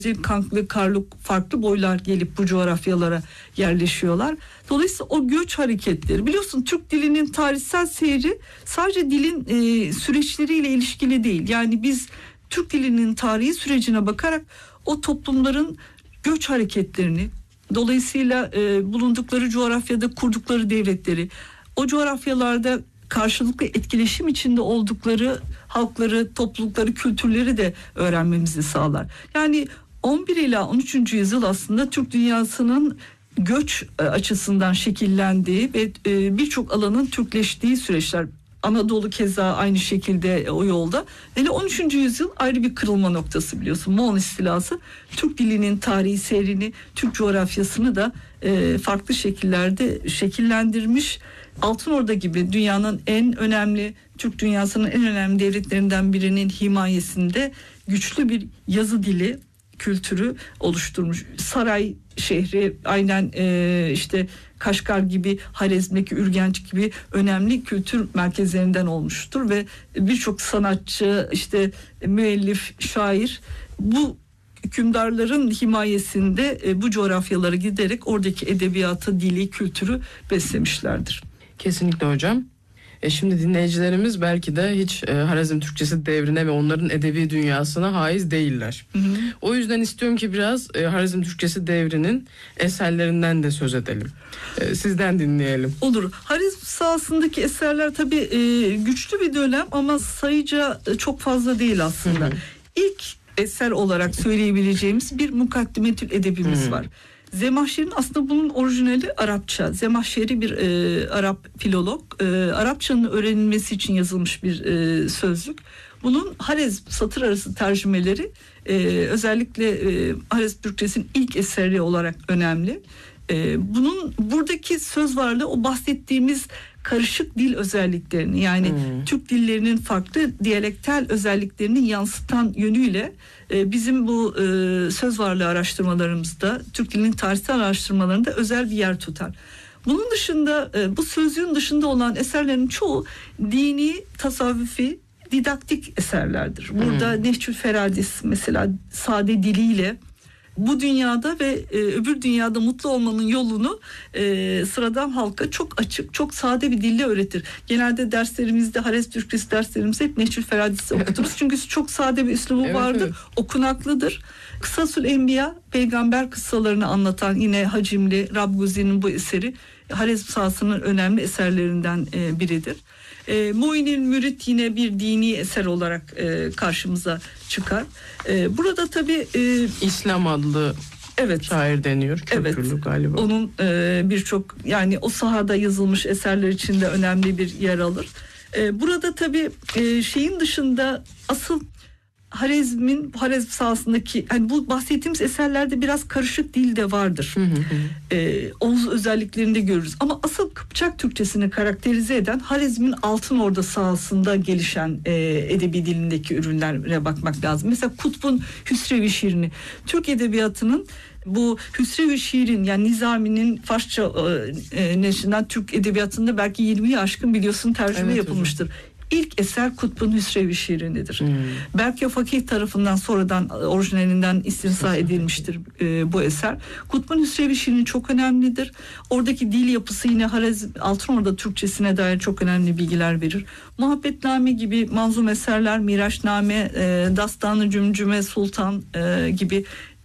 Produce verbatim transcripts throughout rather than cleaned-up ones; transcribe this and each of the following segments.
Kank ve Karluk farklı boylar gelip bu coğrafyalara yerleşiyorlar. Dolayısıyla o göç hareketleri, biliyorsun Türk dilinin tarihsel seyri sadece dilin e, süreçleriyle ilişkili değil. Yani biz Türk dilinin tarihi sürecine bakarak o toplumların göç hareketlerini, dolayısıyla e, bulundukları coğrafyada kurdukları devletleri, o coğrafyalarda karşılıklı etkileşim içinde oldukları halkları, toplulukları, kültürleri de öğrenmemizi sağlar. Yani on bir ila on üçüncü yüzyıl aslında Türk dünyasının göç açısından şekillendiği ve birçok alanın Türkleştiği süreçler. Anadolu keza aynı şekilde o yolda. Hele on üçüncü yüzyıl ayrı bir kırılma noktası, biliyorsun. Moğol istilası Türk dilinin tarihi seyrini, Türk coğrafyasını da farklı şekillerde şekillendirmiş. Altınorda gibi dünyanın en önemli, Türk dünyasının en önemli devletlerinden birinin himayesinde güçlü bir yazı dili kültürü oluşturmuş. Saray şehri aynen e, işte Kaşgar gibi, Harezm'deki Ürgenç gibi önemli kültür merkezlerinden olmuştur ve birçok sanatçı, işte müellif, şair bu hükümdarların himayesinde e, bu coğrafyalara giderek oradaki edebiyatı, dili, kültürü beslemişlerdir. Kesinlikle hocam. E şimdi dinleyicilerimiz belki de hiç e, Harezm Türkçesi devrine ve onların edebi dünyasına haiz değiller. Hı hı. O yüzden istiyorum ki biraz e, Harezm Türkçesi devrinin eserlerinden de söz edelim. E, sizden dinleyelim. Olur. Harezm sahasındaki eserler tabii e, güçlü bir dönem ama sayıca çok fazla değil aslında. Hı hı. İlk eser olarak söyleyebileceğimiz bir Mukaddimetül Edebimiz hı. var. Zemahşer'in aslında bunun orijinali Arapça. Zemahşeri bir e, Arap filolog. E, Arapçanın öğrenilmesi için yazılmış bir e, sözlük. Bunun Harezm satır arası tercümeleri e, özellikle e, Harezm Türkçesi'nin ilk eseri olarak önemli. E, bunun buradaki söz varlığı o bahsettiğimiz karışık dil özelliklerini, yani hmm. Türk dillerinin farklı diyalektal özelliklerini yansıtan yönüyle e, bizim bu e, söz varlığı araştırmalarımızda, Türk dilinin tarihsel araştırmalarında özel bir yer tutar. Bunun dışında e, bu sözlüğün dışında olan eserlerin çoğu dini, tasavvufi, didaktik eserlerdir. Burada hmm. Nehçül Feradis mesela sade diliyle bu dünyada ve e, öbür dünyada mutlu olmanın yolunu e, sıradan halka çok açık, çok sade bir dille öğretir. Genelde derslerimizde, Harezm Türkçesi derslerimizde hep Nehçül Feradis'i okuturuz. Çünkü çok sade bir üslubu evet, vardır, evet. okunaklıdır. Kısasül Enbiya, peygamber kıssalarını anlatan yine hacimli Rabguzi'nin bu eseri Harezm sahasının önemli eserlerinden e, biridir. E, Muinil Mürit yine bir dini eser olarak e, karşımıza çıkar. E, burada tabii e, İslam adlı evet, şair deniyor. Köprülü evet, galiba. Onun e, birçok, yani o sahada yazılmış eserler içinde önemli bir yer alır. E, burada tabii e, şeyin dışında asıl Harezm'in, Harezm sahasındaki hani bu bahsettiğimiz eserlerde biraz karışık dil de vardır. Hı hı hı. Ee, Oğuz özelliklerinde görürüz. Ama asıl Kıpçak Türkçesini karakterize eden Harezm'in Altınorda sahasında gelişen e, edebi dilindeki ürünlere bakmak lazım. Mesela Kutb'un Hüsrev-i şiirini, Türk edebiyatının bu Hüsrev-i şiirin, yani Nizami'nin Farsça e, neşrinden Türk edebiyatında belki yirmiyi aşkın biliyorsun tercüme evet, yapılmıştır. Hocam. İlk eser Kutb'un Hüsrev-i şiiridir. Hmm. Berke Fakih tarafından sonradan orijinalinden istinsa edilmiştir e, bu eser. Kutb'un Hüsrev-i şiiri çok önemlidir. Oradaki dil yapısı yine Harezm, Altınorda Türkçesine dair çok önemli bilgiler verir. Muhabbetname gibi manzum eserler, Miraçname, e, Dastan-ı Cümcüme Sultan e, gibi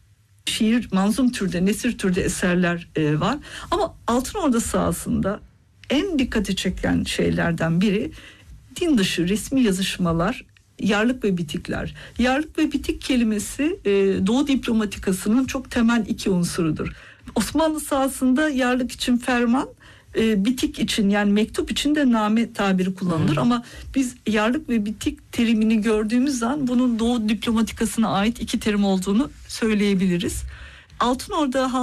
şiir, manzum türde, nesir türde eserler e, var. Ama Altınorda sahasında en dikkati çeken şeylerden biri din dışı resmi yazışmalar, yarlık ve bitikler. Yarlık ve bitik kelimesi e, Doğu diplomatikasının çok temel iki unsurudur. Osmanlı sahasında yarlık için ferman, e, bitik için yani mektup için de name tabiri kullanılır. Hmm. Ama biz yarlık ve bitik terimini gördüğümüz zaman bunun Doğu diplomatikasına ait iki terim olduğunu söyleyebiliriz. Altınorda